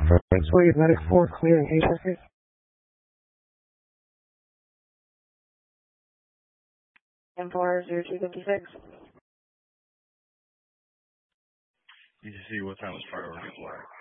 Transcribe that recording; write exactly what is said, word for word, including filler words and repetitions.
Thanks, William Medic four, clearing eight traffic. M four zero two fifty-six. You can see what time is priority flight.